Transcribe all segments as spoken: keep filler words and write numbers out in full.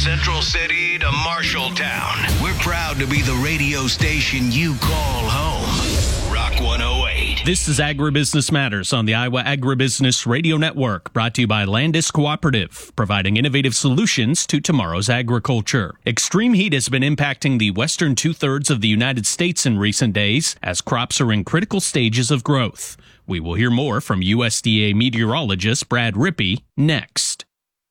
Central City to Marshalltown, we're proud to be the radio station you call home. Rock one oh eight. This is Agribusiness Matters on the Iowa Agribusiness Radio Network, brought to you by Landis Cooperative, providing innovative solutions to tomorrow's agriculture. Extreme heat has been impacting the western two-thirds of the United States in recent days as crops are in critical stages of growth. We will hear more from U S D A meteorologist Brad Rippey next.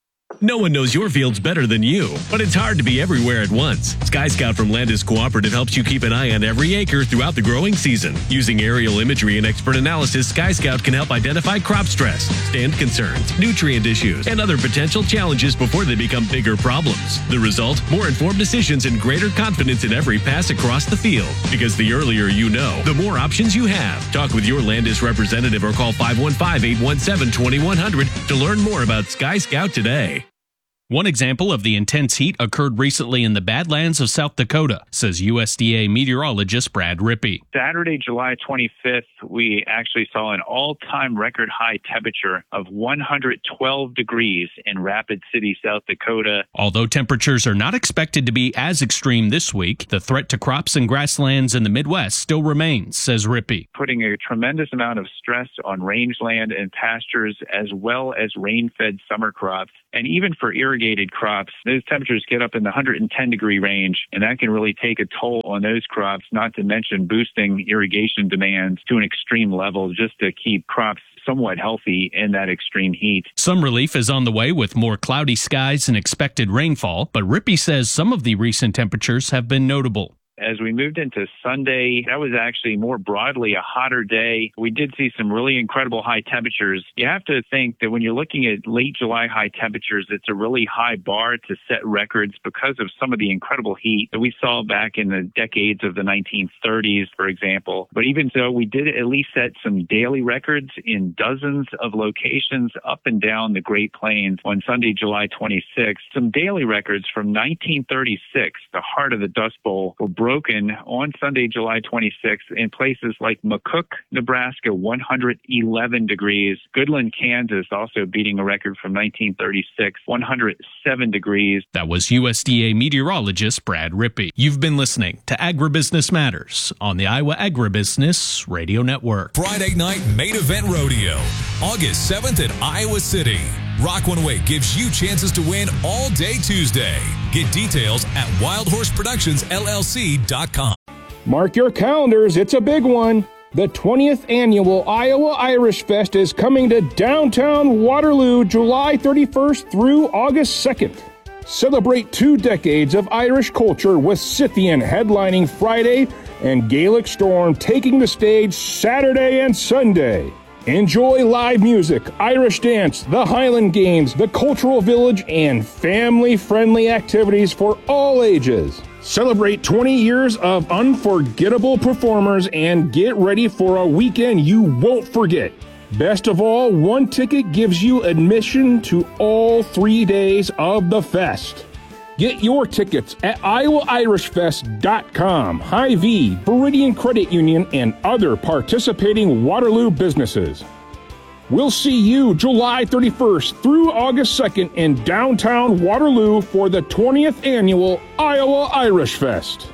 No one knows your fields better than you, but it's hard to be everywhere at once. Sky Scout from Landis Cooperative helps you keep an eye on every acre throughout the growing season. Using aerial imagery and expert analysis, Sky Scout can help identify crop stress, stand concerns, nutrient issues, and other potential challenges before they become bigger problems. The result? More informed decisions and greater confidence in every pass across the field. Because the earlier you know, the more options you have. Talk with your Landis representative or call five one five, eight one seven, two one zero zero to learn more about Sky Scout today. One example of the intense heat occurred recently in the Badlands of South Dakota, says U S D A meteorologist Brad Rippey. Saturday, July twenty-fifth, we actually saw an all-time record high temperature of one hundred twelve degrees in Rapid City, South Dakota. Although temperatures are not expected to be as extreme this week, the threat to crops and grasslands in the Midwest still remains, says Rippey. Putting a tremendous amount of stress on rangeland and pastures, as well as rain-fed summer crops. And even for irrigated crops, those temperatures get up in the one hundred ten degree range, and that can really take a toll on those crops, not to mention boosting irrigation demands to an extreme level just to keep crops somewhat healthy in that extreme heat. Some relief is on the way with more cloudy skies and expected rainfall, but Rippey says some of the recent temperatures have been notable. As we moved into Sunday, that was actually more broadly a hotter day. We did see some really incredible high temperatures. You have to think that when you're looking at late July high temperatures, it's a really high bar to set records because of some of the incredible heat that we saw back in the decades of the nineteen thirties, for example. But even so, we did at least set some daily records in dozens of locations up and down the Great Plains on Sunday, July twenty-sixth. Some daily records from nineteen thirty-six, the heart of the Dust Bowl, were broken on Sunday, July twenty-sixth in places like McCook, Nebraska, one hundred eleven degrees. Goodland, Kansas, also beating a record from nineteen thirty-six, one hundred seven degrees. That was U S D A meteorologist Brad Rippey. You've been listening to Agribusiness Matters on the Iowa Agribusiness Radio Network. Friday night main event rodeo, August seventh at Iowa City. Rock one oh eight gives you chances to win all day Tuesday. Get details at wild horse productions L L C dot com. Mark your calendars, it's a big one. The twentieth annual Iowa Irish Fest is coming to downtown Waterloo July thirty-first through August second. Celebrate two decades of Irish culture with Scythian headlining Friday and Gaelic Storm taking the stage Saturday and Sunday. Enjoy live music, Irish dance, the Highland Games, the Cultural Village, and family-friendly activities for all ages. Celebrate twenty years of unforgettable performers and get ready for a weekend you won't forget. Best of all, one ticket gives you admission to all three days of the fest. Get your tickets at iowa irish fest dot com, Hy-Vee, Viridian Credit Union, and other participating Waterloo businesses. We'll see you July thirty-first through August second in downtown Waterloo for the twentieth annual Iowa Irish Fest.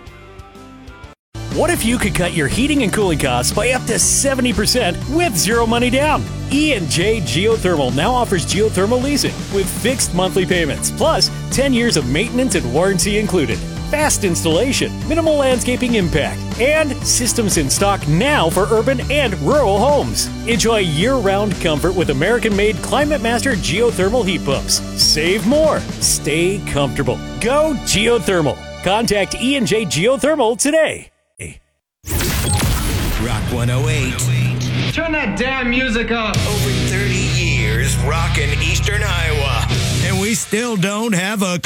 What if you could cut your heating and cooling costs by up to seventy percent with zero money down? E and J Geothermal now offers geothermal leasing with fixed monthly payments, plus ten years of maintenance and warranty included. Fast installation, minimal landscaping impact, and systems in stock now for urban and rural homes. Enjoy year-round comfort with American-made Climate Master geothermal heat pumps. Save more. Stay comfortable. Go geothermal. Contact E and J Geothermal today. Rock one oh eight. Turn that damn music up. Over thirty years rocking Eastern Iowa. And we still don't have a